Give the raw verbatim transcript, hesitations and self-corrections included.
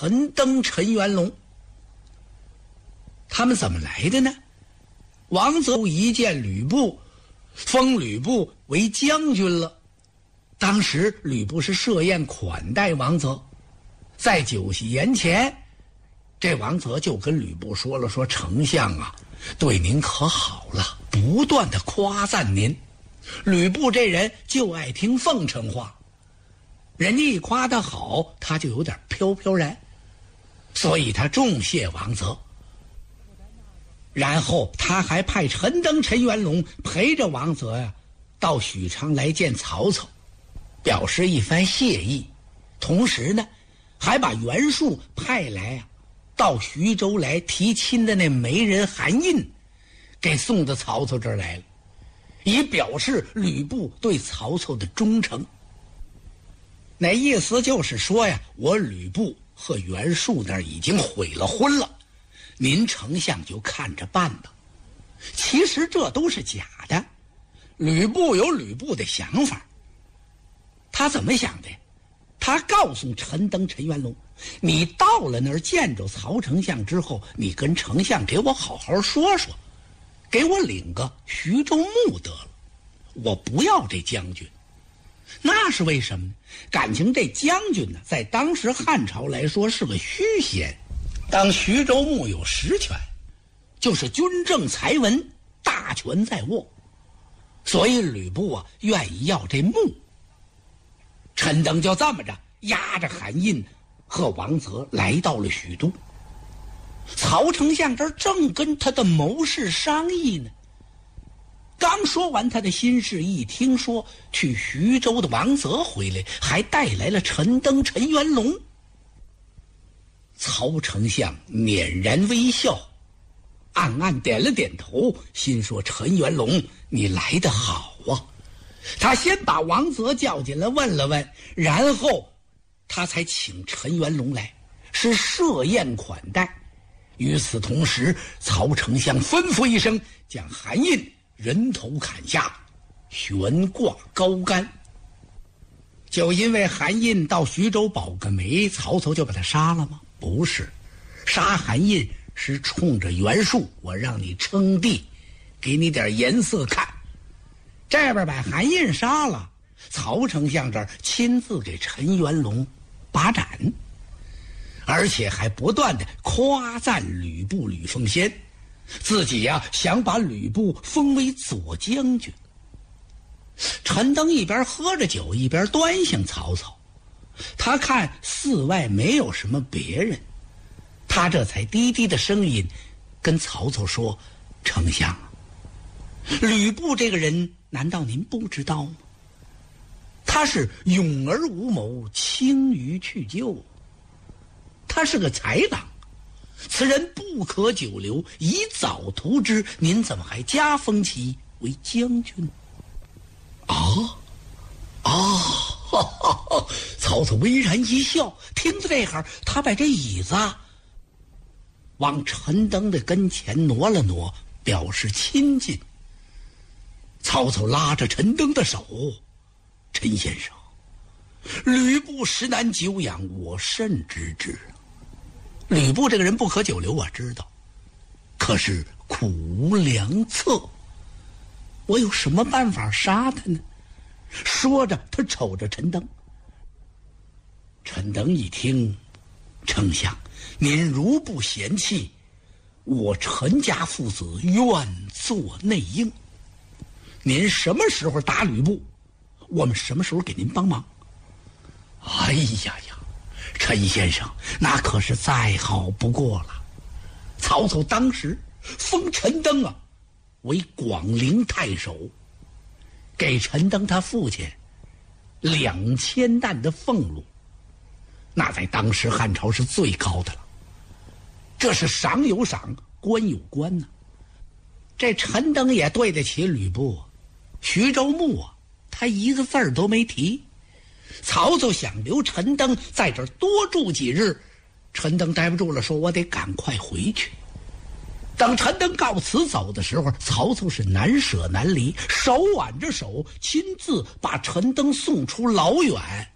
陈登、陈元龙。他们怎么来的呢？王泽一见吕布，封吕布为将军了。当时吕布是设宴款待王泽，在酒席宴前，这王泽就跟吕布说了，说丞相啊，对您可好了，不断的夸赞您。吕布这人就爱听奉承话，人家一夸他好，他就有点飘飘然，所以他重谢王泽。然后他还派陈登、陈元龙陪着王泽呀、啊，到许昌来见曹操，表示一番谢意。同时呢，还把袁术派来啊，到徐州来提亲的那媒人韩印，给送到曹操这儿来了，以表示吕布对曹操的忠诚。那意思就是说呀，我吕布和袁术那儿已经悔了婚了，您丞相就看着办吧。其实这都是假的，吕布有吕布的想法。他怎么想的？他告诉陈登、陈元龙，你到了那儿见着曹丞相之后，你跟丞相给我好好说说，给我领个徐州牧得了，我不要这将军。那是为什么呢？感情这将军呢，在当时汉朝来说是个虚衔，当徐州牧有实权，就是军政财文大权在握，所以吕布啊愿意要这牧。陈登就这么着押着韩印和王泽来到了许都。曹丞相这儿正跟他的谋士商议呢，刚说完他的心事，一听说去徐州的王泽回来，还带来了陈登、陈元龙。曹丞相捻然微笑，暗暗点了点头，心说陈元龙你来得好啊。他先把王泽叫进来问了问，然后他才请陈元龙来，是设宴款待。与此同时，曹丞相吩咐一声，将韩印人头砍下，悬挂高杆。就因为韩印到徐州保个媒，曹操就把他杀了吗？不是，杀韩印是冲着袁术，我让你称帝，给你点颜色看。这边把韩印杀了，曹丞相这儿亲自给陈元龙把斩，而且还不断的夸赞吕布吕奉先，自己呀、啊、想把吕布封为左将军。陈登一边喝着酒一边端详曹操，他看寺外没有什么别人，他这才低低的声音跟曹操说：丞相，吕布这个人难道您不知道吗？他是勇而无谋，轻于去就，他是个豺狼，此人不可久留，宜早图之。您怎么还加封其为将军？啊啊！哈哈哈！曹操微然一笑，听到这行，他把这椅子往陈登的跟前挪了挪，表示亲近。曹操拉着陈登的手：陈先生，吕布实难久养，我甚知之。吕布这个人不可久留，我知道，可是苦无良策，我有什么办法杀他呢？说着，他瞅着陈登。陈登一听，丞相，您如不嫌弃，我陈家父子愿做内应。您什么时候打吕布，我们什么时候给您帮忙。哎呀呀，陈先生，那可是再好不过了。曹操当时封陈登啊为广陵太守，给陈登他父亲两千担的俸禄，那在当时汉朝是最高的了。这是赏有赏，官有官呢、啊。这陈登也对得起吕布，徐州牧啊，他一个字儿都没提。曹操想留陈登在这儿多住几日，陈登待不住了，说我得赶快回去。等陈登告辞走的时候，曹操是难舍难离，手挽着手，亲自把陈登送出老远，